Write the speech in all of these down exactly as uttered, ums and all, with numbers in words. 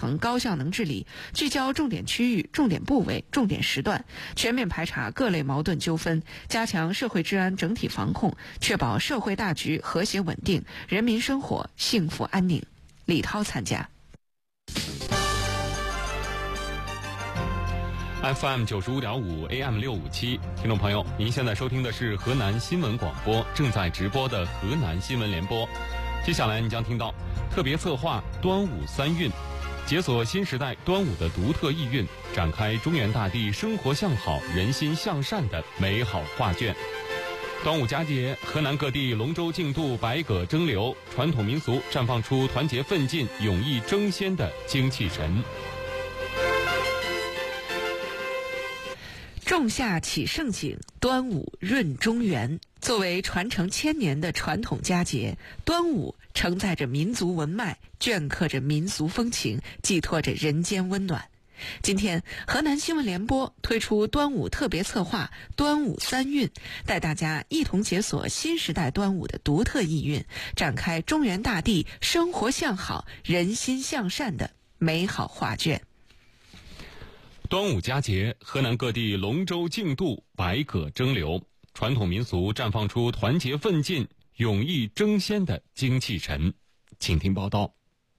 成高效能治理，聚焦重点区域、重点部位、重点时段，全面排查各类矛盾纠纷，加强社会治安整体防控，确保社会大局和谐稳定，人民生活幸福安宁。李涛参加。 F M 九十五点五 A M 六五七，听众朋友，您现在收听的是河南新闻广播正在直播的河南新闻联播。接下来你将听到特别策划端午三韵，解锁新时代端午的独特意蕴，展开中原大地生活向好、人心向善的美好画卷。端午佳节，河南各地龙舟竞渡，百舸争流，传统民俗绽放出团结奋进、勇毅争先的精气神。 仲夏启盛景，端午润中原。作为传承千年的传统佳节，端午承载着民族文脉，镌刻着民俗风情，寄托着人间温暖。今天，河南新闻联播推出端午特别策划端午三韵，带大家一同解锁新时代端午的独特意蕴，展开中原大地生活向好、人心向善的美好画卷。 端午佳节，河南各地龙舟竞渡，百舸争流，传统民俗绽放出团结奋进、勇毅争先的精气神。请听报道。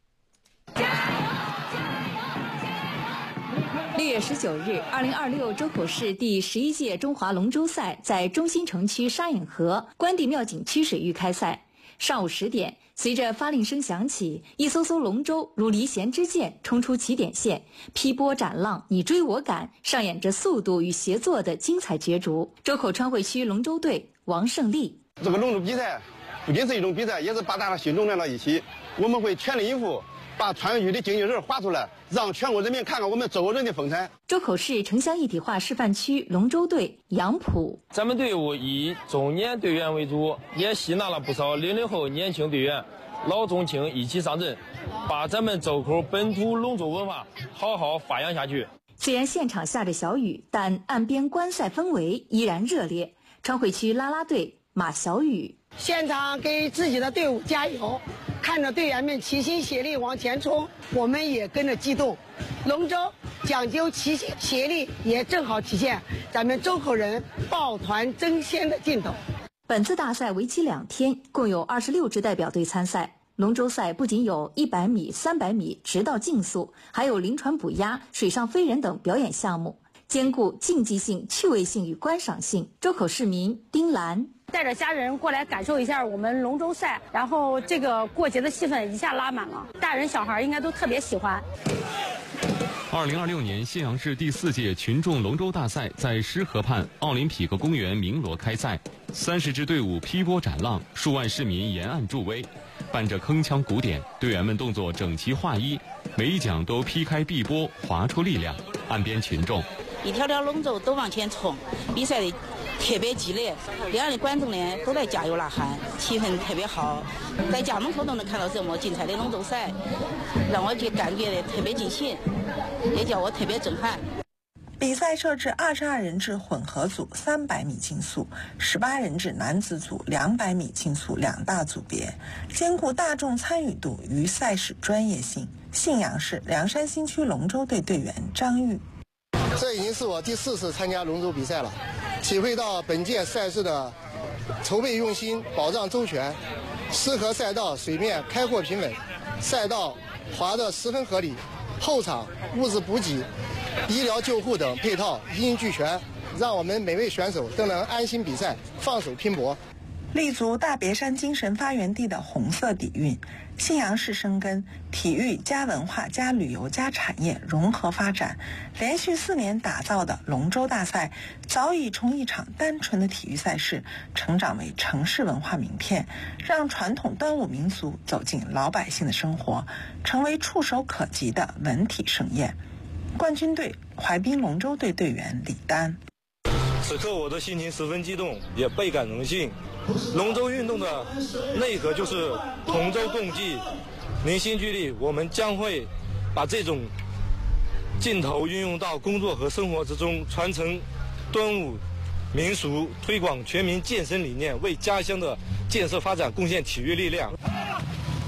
六月十九日，二零二六周口市第十一届中华龙舟赛在中心城区沙影河关帝庙景区水域开赛。上午十点，随着发令声响起，一艘艘龙舟如离弦之箭冲出起点线，劈波斩浪，你追我赶，上演着速度与协作的精彩角逐。周口川汇区龙舟队王胜利： 这个龙舟比赛不仅是一种比赛，也是把大家心中连到一起。我们会全力以赴，把川渝的精气神划出来，让全国人民看看我们周口人的风采。 周口市城乡一体化示范区龙舟队杨浦： 咱们队伍以中年队员为主，也吸纳了不少零零后年轻队员，老中青一起上阵，把咱们周口本土龙舟文化好好发扬下去。 虽然现场下着小雨，但岸边观赛氛围依然热烈。川汇区啦啦队马小雨： 现场给自己的队伍加油，看着队员们齐心协力往前冲，我们也跟着激动。龙舟讲究齐心协力，也正好体现咱们周口人抱团争先的劲头。 本次大赛为期两天，共有二十六支代表队参赛。龙舟赛不仅有一百米、三百米直到竞速，还有临船捕鸭、水上飞人等表演项目，兼顾竞技性、趣味性与观赏性。周口市民丁兰： 带着家人过来感受一下我们龙舟赛，然后这个过节的气氛一下拉满了，大人小孩应该都特别喜欢。 二零二六年信阳市第四届群众龙舟大赛在狮河畔奥林匹克公园鸣锣开赛，三十支队伍劈波斩浪，数万市民沿岸助威，伴着铿锵鼓点，队员们动作整齐划一，每一桨都劈开碧波，划出力量。岸边群众一条条龙舟都往前冲，比赛的特别激烈，两岸的观众呢都来加油呐喊，气氛特别好。在家门口都能看到这么精彩的龙舟赛，让我就感觉的特别尽兴，也叫我特别震撼。 比赛设置二十二人制混合组三百米竞速，十八人制男子组两百米竞速两大组别，兼顾大众参与度与赛事专业性。信阳市凉山新区龙舟队队员张玉： 这已经是我第四次参加龙舟比赛了，体会到本届赛事的筹备用心、保障周全。狮河赛道水面开阔平稳，赛道划得十分合理，后场物资补给、医疗救护等配套一应俱全，让我们每位选手都能安心比赛，放手拼搏。 立足大别山精神发源地的红色底蕴，信阳市深耕体育加文化加旅游加产业融合发展，连续四年打造的龙舟大赛，早已从一场单纯的体育赛事成长为城市文化名片，让传统端午民俗走进老百姓的生活，成为触手可及的文体盛宴。冠军队淮滨龙舟队队员李丹： 此刻我的心情十分激动，也倍感荣幸。龙舟运动的内核就是同舟共济、凝心聚力，我们将会把这种劲头运用到工作和生活之中，传承端午民俗，推广全民健身理念，为家乡的建设发展贡献体育力量。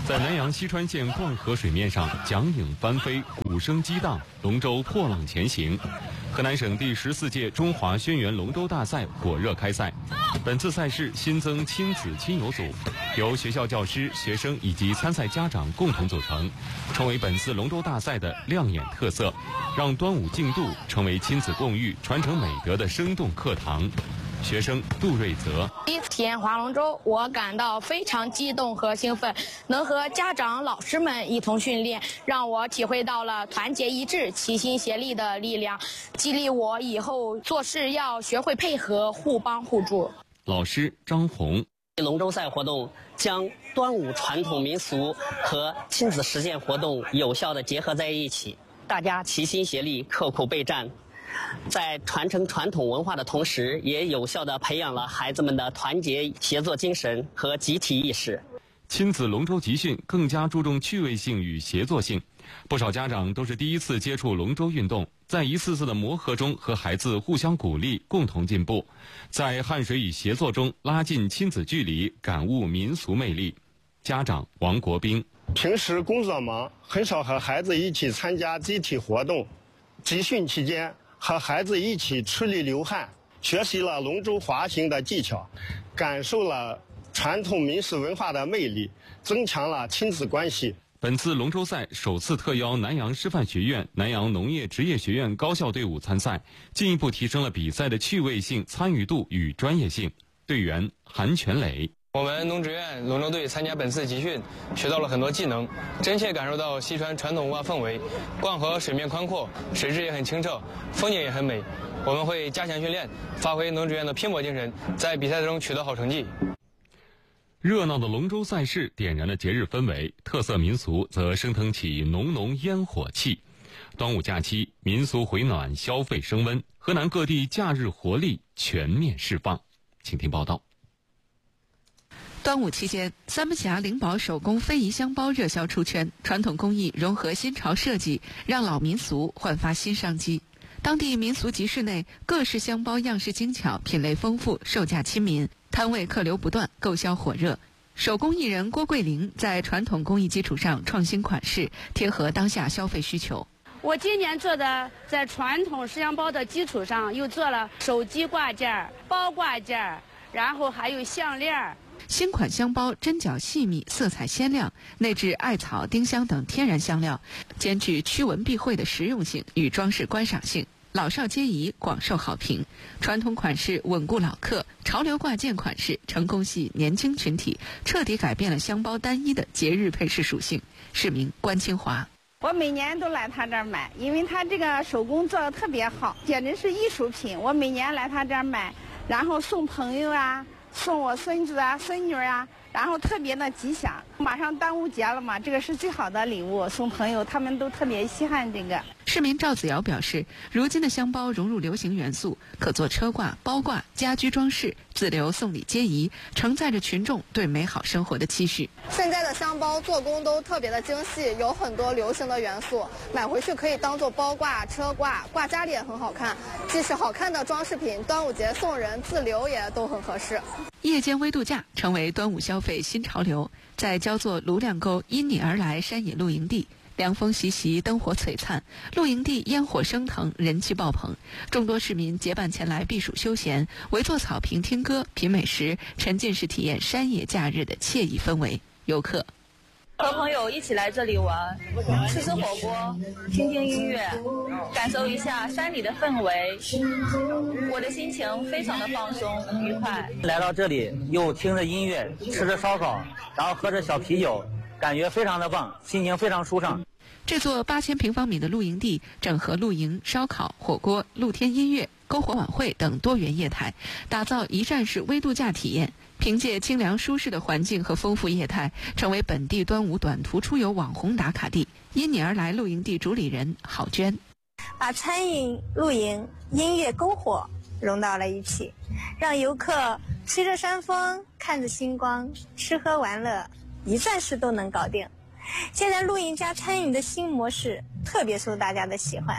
在南阳西川县灌河水面上，桨影翻飞，鼓声激荡，龙舟破浪前行。河南省第十四届中华轩辕龙舟大赛火热开赛。本次赛事新增亲子亲友组，由学校教师、学生以及参赛家长共同组成，成为本次龙舟大赛的亮眼特色，让端午竞渡成为亲子共育、传承美德的生动课堂。学生杜瑞泽： 第一次体验划龙舟，我感到非常激动和兴奋，能和家长、老师们一同训练，让我体会到了团结一致、齐心协力的力量，激励我以后做事要学会配合、互帮互助。 老师张红： 龙舟赛活动将端午传统民俗和亲子实践活动有效地结合在一起，大家齐心协力、刻苦备战。在传承传统文化的同时，也有效地培养了孩子们的团结协作精神和集体意识。 亲子龙舟集训更加注重趣味性与协作性，不少家长都是第一次接触龙舟运动，在一次次的磨合中和孩子互相鼓励，共同进步，在汗水与协作中拉近亲子距离，感悟民俗魅力。家长王国兵： 平时工作忙，很少和孩子一起参加集体活动，集训期间和孩子一起出力流汗，学习了龙舟滑行的技巧，感受了传统民俗文化的魅力，增强了亲子关系。 本次龙舟赛首次特邀南阳师范学院、南阳农业职业学院高校队伍参赛，进一步提升了比赛的趣味性、参与度与专业性。队员韩全磊： 我们农职院龙舟队参加本次集训，学到了很多技能，真切感受到西川传统文化氛围。灌河水面宽阔，水质也很清澈，风景也很美。我们会加强训练，发挥农职院的拼搏精神，在比赛中取得好成绩。 热闹的龙舟赛事点燃了节日氛围，特色民俗则升腾起浓浓烟火气。端午假期，民俗回暖，消费升温，河南各地假日活力全面释放。请听报道。 端午期间，三门峡灵宝手工非遗香包热销出圈，传统工艺融合新潮设计，让老民俗焕发新商机。当地民俗集市内，各式香包样式精巧，品类丰富，售价亲民，摊位客流不断，购销火热。手工艺人郭桂玲在传统工艺基础上创新款式，贴合当下消费需求。 我今年做的，在传统式香包的基础上，又做了手机挂件、包挂件，然后还有项链。 新款香包针脚细密，色彩鲜亮，内置艾草、丁香等天然香料，兼具驱蚊避秽的实用性与装饰观赏性，老少皆宜，广受好评。传统款式稳固老客，潮流挂件款式成功吸引年轻群体，彻底改变了香包单一的节日配饰属性。市民关清华： 我每年都来他这儿买，因为他这个手工做的特别好，简直是艺术品。我每年来他这儿买，然后送朋友啊，送我孙子啊、孙女啊，然后特别的吉祥。马上端午节了嘛，这个是最好的礼物，送朋友他们都特别稀罕这个。 市民赵子瑶表示，如今的香包融入流行元素，可做车挂、包挂、家居装饰，自留送礼皆宜，承载着群众对美好生活的期许。 现在的香包做工都特别的精细，有很多流行的元素，买回去可以当做包挂、车挂，挂家里也很好看。既是好看的装饰品，端午节送人自留也都很合适。 夜间微度假成为端午消费新潮流，在焦作卢亮沟因你而来山野露营地，凉风习习，灯火璀璨，露营地烟火升腾，人气爆棚。众多市民结伴前来避暑休闲，围坐草坪听歌、品美食，沉浸式体验山野假日的惬意氛围。游客和朋友一起来这里玩，吃吃火锅，听听音乐，感受一下山里的氛围，我的心情非常的放松愉快。 来到这里又听着音乐，吃着烧烤，然后喝着小啤酒，感觉非常的棒，心情非常舒畅。 这座八千平方米的露营地整合露营、烧烤、火锅、露天音乐、篝火晚会等多元业态，打造一站式微度假体验。凭借清凉舒适的环境和丰富业态，成为本地端午短途出游网红打卡地。因你而来露营地主理人郝娟： 把餐饮、露营、音乐、篝火融到了一起，让游客吹着山风，看着星光，吃喝玩乐一站式都能搞定。现在露营加餐饮的新模式特别受大家的喜欢，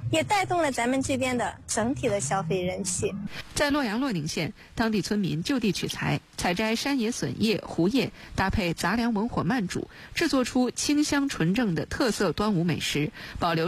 也带动了咱们这边的整体的消费人气。 在洛阳洛宁县，当地村民就地取材，采摘山野笋叶、胡叶，搭配杂粮文火慢煮，制作出清香纯正的特色端午美食，保留